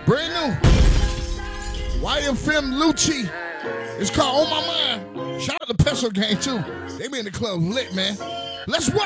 Brand new. YFM Lucci. It's called On My Mind. Shout out to Peso Gang, too. They be in the club lit, man. Let's rock.